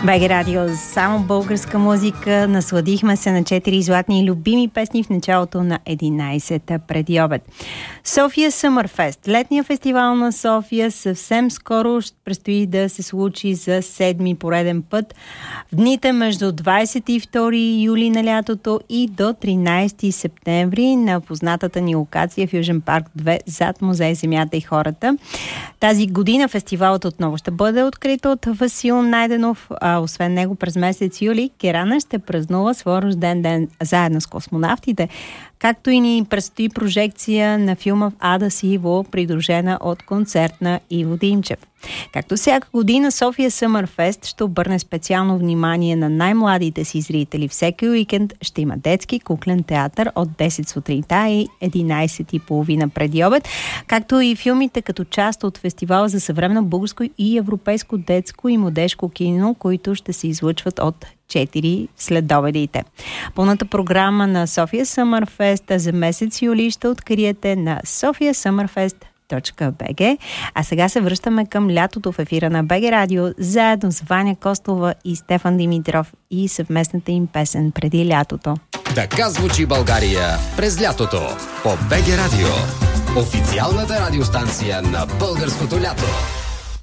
БГ Радио, само българска музика. Насладихме се на 4 златни и любими песни в началото на 11-та преди обед. София Съмърфест. Летния фестивал на София съвсем скоро ще предстои да се случи за 7-ми пореден път. В дните между 22 юли на лятото и до 13 септември на познатата ни локация в Южен парк 2 зад Музей Земята и хората. Тази година фестивалът отново ще бъде открит от Васил Найденов. Освен него през месец юли Керана ще празнува своя рожден ден заедно с космонавтите, както и ни предстои прожекция на филма Ада си Иво, придружена от концерт на Иво Димчев. Както всяка година, София Съмърфест ще обърне специално внимание на най-младите си зрители. Всеки уикенд ще има детски куклен театър от 10 сутринта и 11:30 преди обед, както и филмите като част от фестивала за съвременно българско и европейско детско и младежко кино, които ще се излъчват от 4 следобедите. Пълната програма на София Съмърфест за месец юли ще откриете на sofiasummerfest.bg. А сега се връщаме към лятото в ефира на БГ Радио, заедно с Ваня Костова и Стефан Димитров и съвместната им песен преди лятото. Така звучи България през лятото по БГ Радио. Официалната радиостанция на българското лято.